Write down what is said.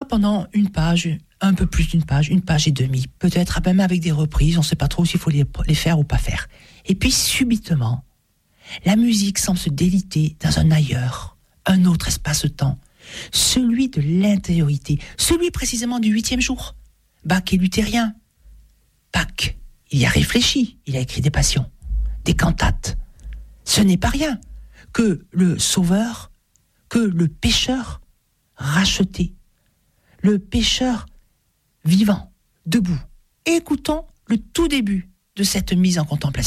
pendant une page, un peu plus d'une page, une page et demie, peut-être même avec des reprises, on ne sait pas trop s'il faut les faire ou pas faire. Et puis subitement, la musique semble se déliter dans un ailleurs, un autre espace-temps, celui de l'intériorité, celui précisément du 8e jour. Bach est luthérien. Bach, il y a réfléchi, il a écrit des passions, des cantates. Ce n'est pas rien que le Sauveur, que le pécheur racheté, le pécheur vivant, debout. Et écoutons le tout début de cette mise en contemplation.